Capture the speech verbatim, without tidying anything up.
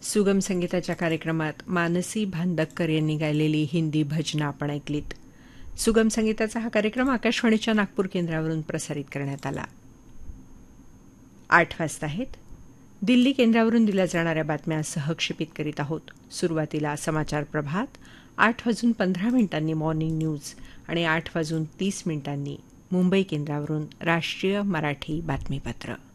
सुगम संगीताच्या कार्यक्रमात मानसी भांदक्कर यांनी गायलेली हिंदी भजनं आपण ऐकलीत. सुगम संगीताचा हा कार्यक्रम आकाशवाणीच्या नागपूर केंद्रावरून प्रसारित करण्यात आला. आठ वाजता आहेत. दिल्ली केंद्रावरून दिल्या जाणाऱ्या बातम्या सहक्षेपित करीत आहोत. सुरुवातीला समाचार प्रभात, आठ वाजून पंधरा मिनिटांनी मॉर्निंग न्यूज आणि आठ वाजून तीस मिनिटांनी मुंबई केंद्रावरून राष्ट्रीय मराठी बातमीपत्र.